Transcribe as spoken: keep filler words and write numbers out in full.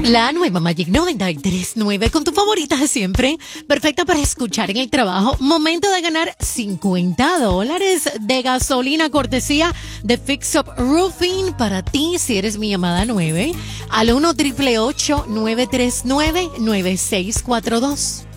La nueva Magic noventa y tres punto nueve con tu favorita de siempre. Perfecta para escuchar en el trabajo. Momento de ganar cincuenta dólares de gasolina cortesía de Fix Up Roofing para ti si eres mi llamada nueve al uno, ocho ocho ocho, nueve tres nueve, nueve seis cuatro dos.